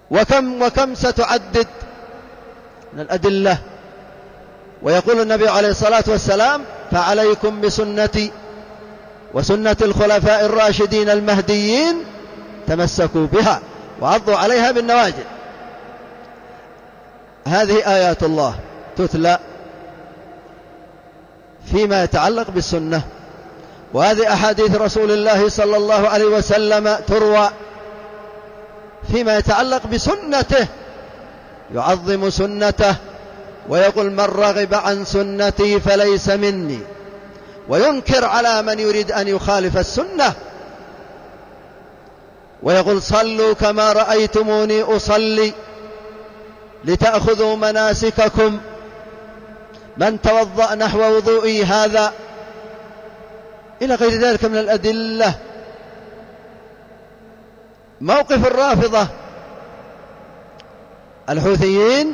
وكم ستعدد من الأدلة. ويقول النبي عليه الصلاة والسلام: فعليكم بسنتي وسنة الخلفاء الراشدين المهديين، تمسكوا بها وعضوا عليها بالنواجذ. هذه آيات الله تتلى فيما يتعلق بالسنة، وهذه أحاديث رسول الله صلى الله عليه وسلم تروى فيما يتعلق بسنته، يعظم سنته ويقول: من رغب عن سنتي فليس مني، وينكر على من يريد أن يخالف السنة، ويقول: صلوا كما رأيتموني أصلي لتأخذوا مناسككم، من توضأ نحو وضوئي هذا، إلى غير ذلك من الأدلة. موقف الرافضة الحوثيين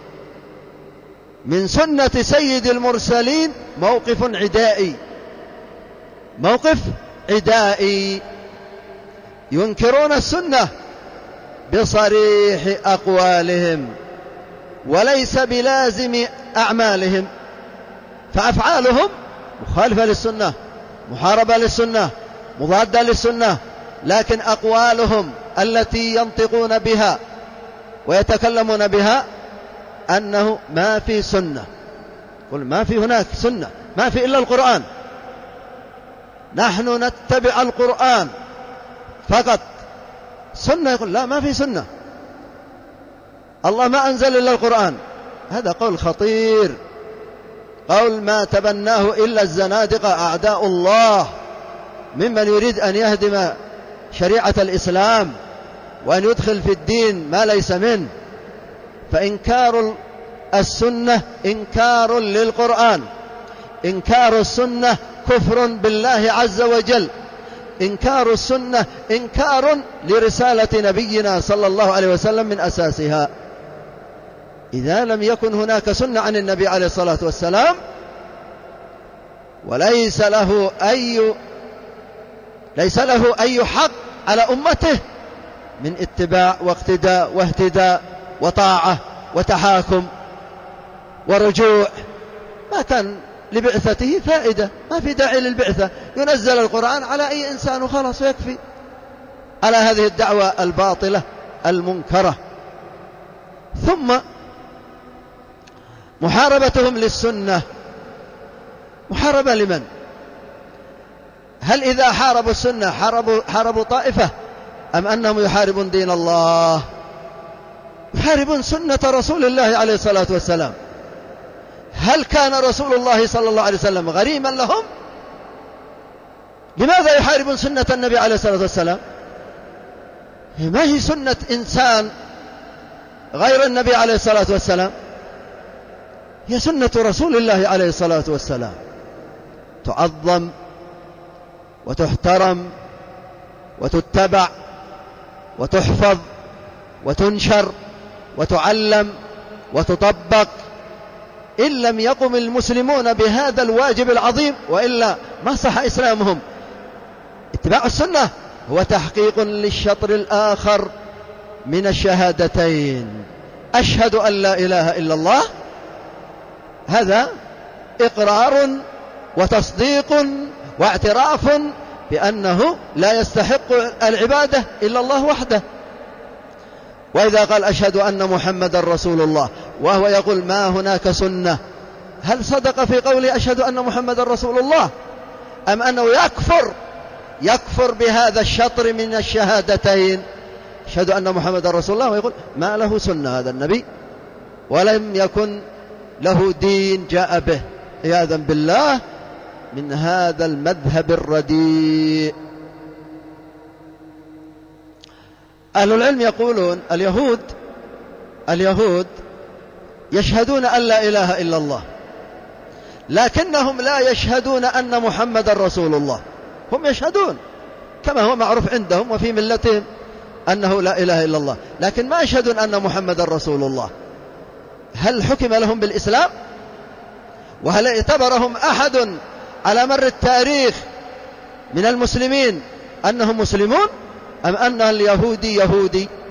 من سنة سيد المرسلين موقف عدائي، موقف عدائي، ينكرون السنة بصريح أقوالهم وليس بلازم أعمالهم، فأفعالهم مخالفة للسنة، محاربة للسنة، مضادة للسنة، لكن أقوالهم التي ينطقون بها ويتكلمون بها أنه ما في سنة. قل: ما في هناك سنة، ما في إلا القرآن، نحن نتبع القرآن فقط. سنة؟ يقول: لا، ما في سنة، الله ما أنزل إلا القرآن. هذا قول خطير، قول ما تبناه إلا الزنادقة أعداء الله، ممن يريد أن يهدم شريعة الإسلام وأن يدخل في الدين ما ليس منه. فإنكار السنة إنكار للقرآن، إنكار السنة كفر بالله عز وجل، إنكار السنة إنكار لرسالة نبينا صلى الله عليه وسلم من أساسها. إذا لم يكن هناك سنة عن النبي عليه الصلاة والسلام وليس له أي حق على أمته من اتباع واقتداء واهتداء وطاعة وتحاكم ورجوع، ما كان لبعثته فائدة، ما في داعي للبعثة، ينزل القرآن على أي إنسان وخلاص ويكفي. على هذه الدعوة الباطلة المنكرة. ثم محاربتهم للسنة، محاربة لمن؟ هل إذا حاربوا السنة حاربوا طائفة، أم أنهم يحاربون دين الله؟ يحاربون سنة رسول الله عليه الصلاة والسلام. هل كان رسول الله صلى الله عليه وسلم غريما لهم؟ لماذا يحاربون سنة النبي عليه الصلاة والسلام؟ ما هي سنة إنسان غير النبي عليه الصلاة والسلام، هي سنة رسول الله عليه الصلاة والسلام، تعظم وتحترم وتتبع وتحفظ وتنشر وتعلم وتطبق. إن لم يقم المسلمون بهذا الواجب العظيم وإلا ما صح إسلامهم. اتباع السنة هو تحقيق للشطر الآخر من الشهادتين، أشهد أن لا إله إلا الله، هذا إقرار وتصديق واعتراف بأنه لا يستحق العبادة إلا الله وحده. وإذا قال أشهد أن محمد رسول الله وهو يقول ما هناك سنة، هل صدق في قوله أشهد أن محمد رسول الله، أم أنه يكفر بهذا الشطر من الشهادتين؟ أشهد أن محمد رسول الله ويقول ما له سنة هذا النبي، ولم يكن له دين جاء به، عياذا بالله من هذا المذهب الرديء. أهل العلم يقولون اليهود يشهدون أن لا إله إلا الله، لكنهم لا يشهدون أن محمد رسول الله. هم يشهدون كما هو معروف عندهم وفي ملتهم أنه لا إله إلا الله، لكن ما يشهدون أن محمد رسول الله. هل حكم لهم بالإسلام؟ وهل اعتبرهم أحد على مر التاريخ من المسلمين أنهم مسلمون، أم أن اليهودي يهودي